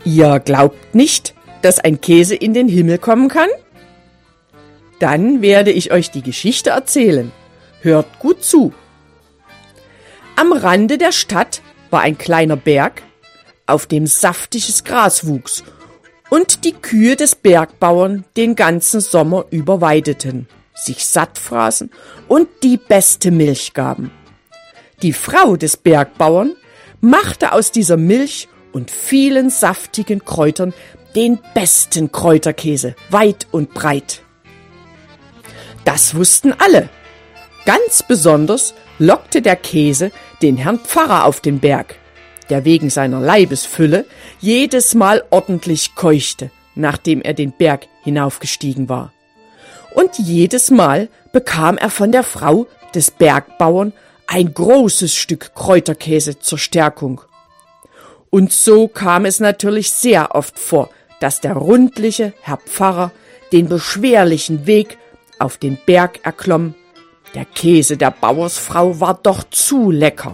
Ihr glaubt nicht, dass ein Käse in den Himmel kommen kann? Dann werde ich euch die Geschichte erzählen. Hört gut zu. Am Rande der Stadt war ein kleiner Berg, auf dem saftiges Gras wuchs und die Kühe des Bergbauern den ganzen Sommer über weideten, sich satt fraßen und die beste Milch gaben. Die Frau des Bergbauern machte aus dieser Milch und vielen saftigen Kräutern den besten Kräuterkäse, weit und breit. Das wussten alle. Ganz besonders lockte der Käse den Herrn Pfarrer auf den Berg, der wegen seiner Leibesfülle jedes Mal ordentlich keuchte, nachdem er den Berg hinaufgestiegen war. Und jedes Mal bekam er von der Frau des Bergbauern ein großes Stück Kräuterkäse zur Stärkung. Und so kam es natürlich sehr oft vor, dass der rundliche Herr Pfarrer den beschwerlichen Weg auf den Berg erklomm. Der Käse der Bauersfrau war doch zu lecker.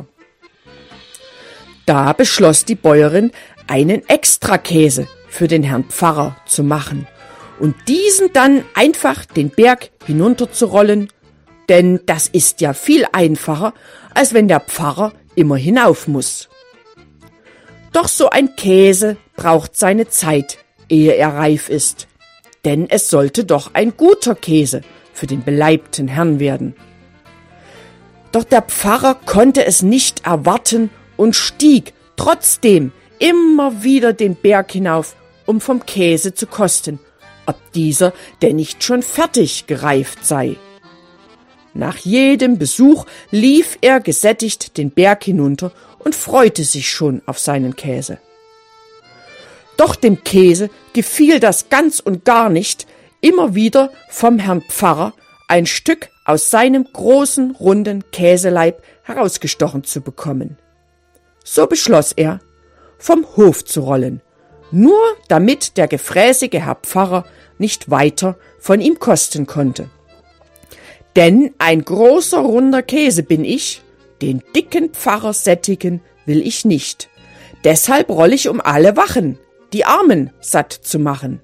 Da beschloss die Bäuerin, einen Extrakäse für den Herrn Pfarrer zu machen und diesen dann einfach den Berg hinunterzurollen, denn das ist ja viel einfacher, als wenn der Pfarrer immer hinauf muss. Doch so ein Käse braucht seine Zeit, ehe er reif ist, denn es sollte doch ein guter Käse für den beleibten Herrn werden. Doch der Pfarrer konnte es nicht erwarten und stieg trotzdem immer wieder den Berg hinauf, um vom Käse zu kosten, ob dieser denn nicht schon fertig gereift sei. Nach jedem Besuch lief er gesättigt den Berg hinunter und freute sich schon auf seinen Käse. Doch dem Käse gefiel das ganz und gar nicht, immer wieder vom Herrn Pfarrer ein Stück aus seinem großen, runden Käseleib herausgestochen zu bekommen. So beschloss er, vom Hof zu rollen, nur damit der gefräßige Herr Pfarrer nicht weiter von ihm kosten konnte. Denn ein großer, runder Käse bin ich, den dicken Pfarrer sättigen will ich nicht. Deshalb roll ich um alle Wachen, die Armen satt zu machen.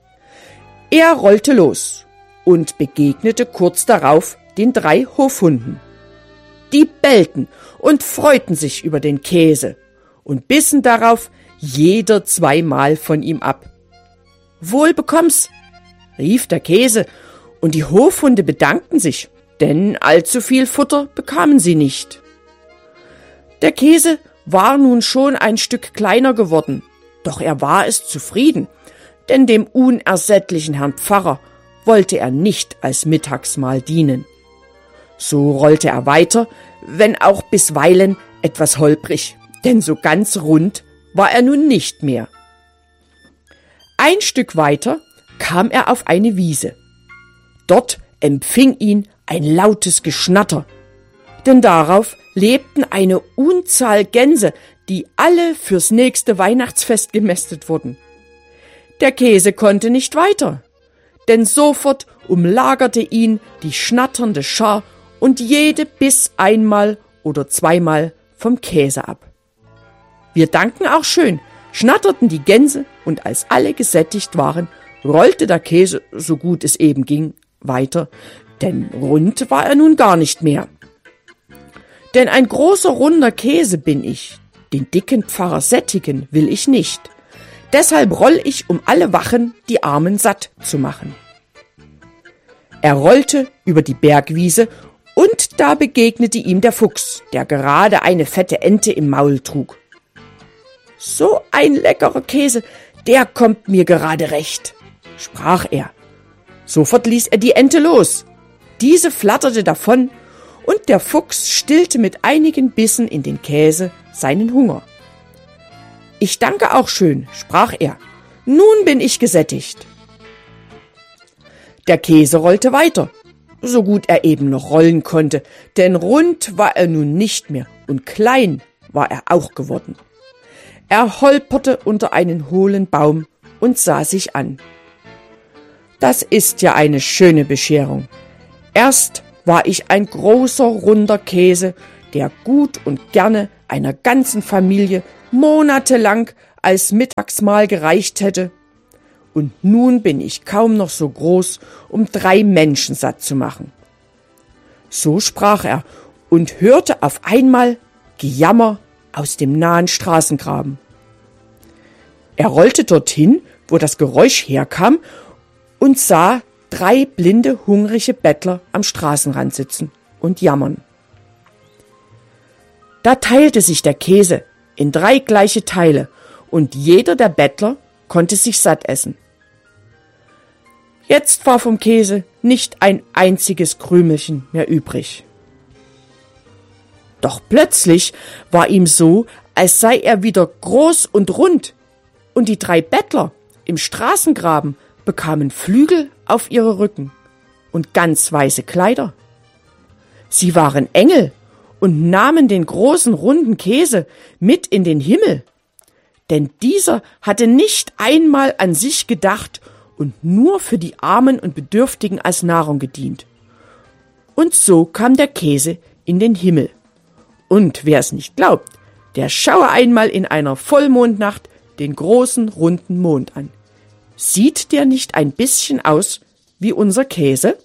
Er rollte los und begegnete kurz darauf den 3 Hofhunden. Die bellten und freuten sich über den Käse und bissen darauf jeder 2-mal von ihm ab. »Wohl bekomm's«, rief der Käse, und die Hofhunde bedankten sich, denn allzu viel Futter bekamen sie nicht. Der Käse war nun schon ein Stück kleiner geworden, doch er war es zufrieden, denn dem unersättlichen Herrn Pfarrer wollte er nicht als Mittagsmahl dienen. So rollte er weiter, wenn auch bisweilen etwas holprig, denn so ganz rund war er nun nicht mehr. Ein Stück weiter kam er auf eine Wiese. Dort empfing ihn ein lautes Geschnatter, denn darauf lebten eine Unzahl Gänse, die alle fürs nächste Weihnachtsfest gemästet wurden. Der Käse konnte nicht weiter, denn sofort umlagerte ihn die schnatternde Schar und jede biss 1-mal oder 2-mal vom Käse ab. Wir danken auch schön, schnatterten die Gänse, und als alle gesättigt waren, rollte der Käse, so gut es eben ging, weiter, denn rund war er nun gar nicht mehr. Denn ein großer, runder Käse bin ich, den dicken Pfarrer sättigen will ich nicht. Deshalb roll ich um alle Wachen, die Armen satt zu machen. Er rollte über die Bergwiese, und da begegnete ihm der Fuchs, der gerade eine fette Ente im Maul trug. »So ein leckerer Käse, der kommt mir gerade recht«, sprach er. Sofort ließ er die Ente los. Diese flatterte davon, und der Fuchs stillte mit einigen Bissen in den Käse seinen Hunger. »Ich danke auch schön«, sprach er. »Nun bin ich gesättigt.« Der Käse rollte weiter, so gut er eben noch rollen konnte, denn rund war er nun nicht mehr und klein war er auch geworden. Er holperte unter einen hohlen Baum und sah sich an. Das ist ja eine schöne Bescherung. Erst war ich ein großer, runder Käse, der gut und gerne einer ganzen Familie monatelang als Mittagsmahl gereicht hätte. Und nun bin ich kaum noch so groß, um 3 Menschen satt zu machen. So sprach er und hörte auf einmal Gejammer aus dem nahen Straßengraben. Er rollte dorthin, wo das Geräusch herkam, und sah 3 blinde, hungrige Bettler am Straßenrand sitzen und jammern. Da teilte sich der Käse in 3 gleiche Teile, und jeder der Bettler konnte sich satt essen. Jetzt war vom Käse nicht ein einziges Krümelchen mehr übrig. Doch plötzlich war ihm so, als sei er wieder groß und rund, und die 3 Bettler im Straßengraben bekamen Flügel auf ihre Rücken und ganz weiße Kleider. Sie waren Engel und nahmen den großen runden Käse mit in den Himmel, denn dieser hatte nicht einmal an sich gedacht und nur für die Armen und Bedürftigen als Nahrung gedient. Und so kam der Käse in den Himmel. Und wer es nicht glaubt, der schaue einmal in einer Vollmondnacht den großen runden Mond an. Sieht der nicht ein bisschen aus wie unser Käse?